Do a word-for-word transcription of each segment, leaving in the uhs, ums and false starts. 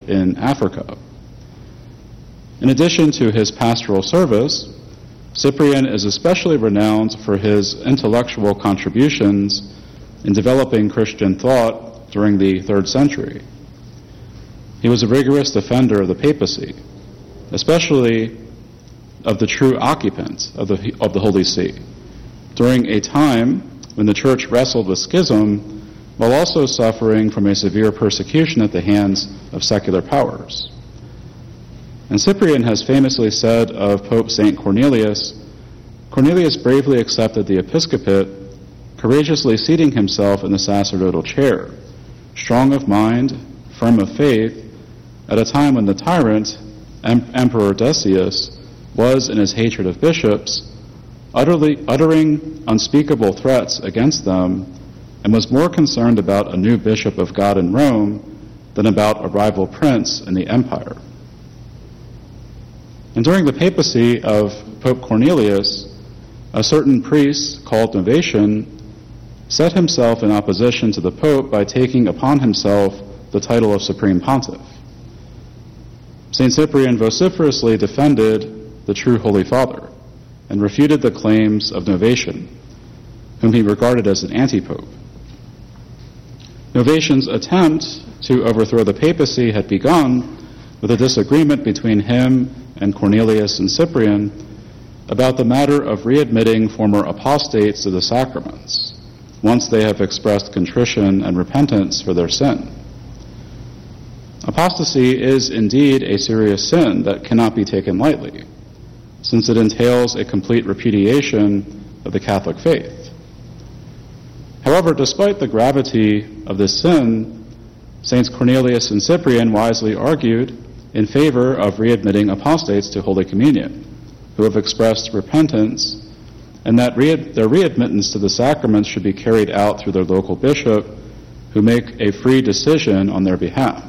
in Africa. In addition to his pastoral service, Cyprian is especially renowned for his intellectual contributions in developing Christian thought during the third century. He was a rigorous defender of the papacy, especially of the true occupants of the, of the Holy See, during a time when the Church wrestled with schism while also suffering from a severe persecution at the hands of secular powers. And Cyprian has famously said of Pope Saint Cornelius, Cornelius bravely accepted the episcopate, courageously seating himself in the sacerdotal chair, strong of mind, firm of faith, at a time when the tyrant, em- Emperor Decius, was, in his hatred of bishops, utterly uttering unspeakable threats against them, and was more concerned about a new bishop of God in Rome than about a rival prince in the empire. And during the papacy of Pope Cornelius, a certain priest called Novatian set himself in opposition to the Pope by taking upon himself the title of Supreme Pontiff. Saint Cyprian vociferously defended the true Holy Father and refuted the claims of Novatian, whom he regarded as an anti-pope. Novatian's attempt to overthrow the papacy had begun with a disagreement between him and Cornelius and Cyprian about the matter of readmitting former apostates to the sacraments, once they have expressed contrition and repentance for their sin. Apostasy is indeed a serious sin that cannot be taken lightly, since it entails a complete repudiation of the Catholic faith. However, despite the gravity of this sin, Saints Cornelius and Cyprian wisely argued in favor of readmitting apostates to Holy Communion, who have expressed repentance, and that re- their readmittance to the sacraments should be carried out through their local bishop, who make a free decision on their behalf.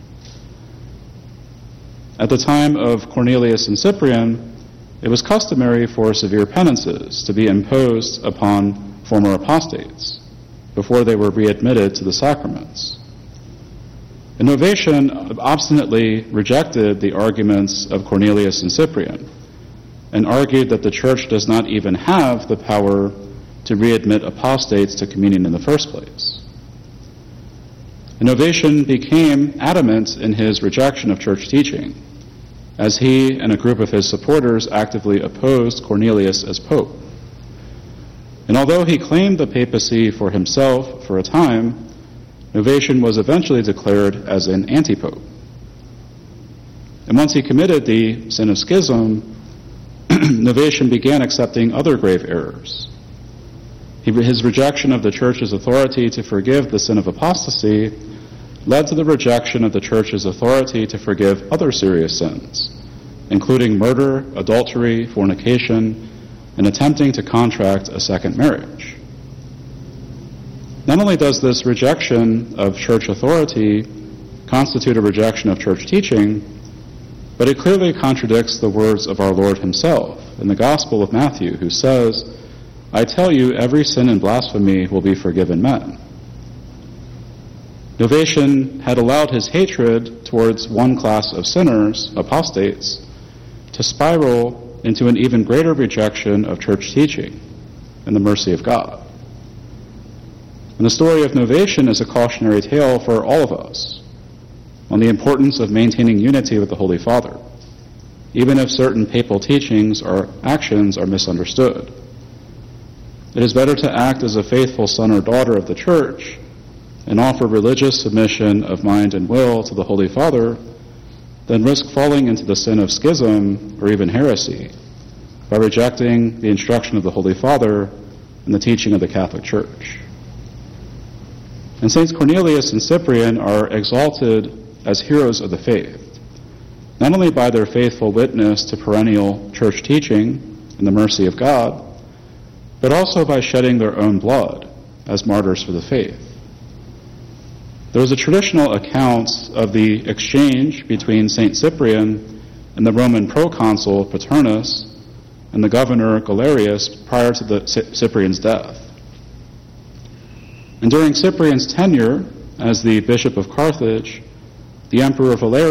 At the time of Cornelius and Cyprian, it was customary for severe penances to be imposed upon former apostates before they were readmitted to the sacraments. And Novatian obstinately rejected the arguments of Cornelius and Cyprian and argued that the Church does not even have the power to readmit apostates to communion in the first place. And Novatian became adamant in his rejection of church teaching, as he and a group of his supporters actively opposed Cornelius as pope. And although he claimed the papacy for himself for a time, Novatian was eventually declared as an anti-pope. And once he committed the sin of schism, Novatian began accepting other grave errors. He, his rejection of the Church's authority to forgive the sin of apostasy led to the rejection of the Church's authority to forgive other serious sins, including murder, adultery, fornication, and attempting to contract a second marriage. Not only does this rejection of church authority constitute a rejection of church teaching, but it clearly contradicts the words of our Lord himself in the Gospel of Matthew, who says, "I tell you, every sin and blasphemy will be forgiven men." Novatian had allowed his hatred towards one class of sinners, apostates, to spiral into an even greater rejection of church teaching and the mercy of God. And the story of Novatian is a cautionary tale for all of us on the importance of maintaining unity with the Holy Father, even if certain papal teachings or actions are misunderstood. It is better to act as a faithful son or daughter of the Church and offer religious submission of mind and will to the Holy Father than risk falling into the sin of schism or even heresy by rejecting the instruction of the Holy Father and the teaching of the Catholic Church. And Saints Cornelius and Cyprian are exalted as heroes of the faith, not only by their faithful witness to perennial church teaching and the mercy of God, but also by shedding their own blood as martyrs for the faith. There is a traditional account of the exchange between Saint Cyprian and the Roman proconsul Paternus and the governor Galerius prior to the Cyprian's death. And during Cyprian's tenure as the Bishop of Carthage, the Emperor Valerius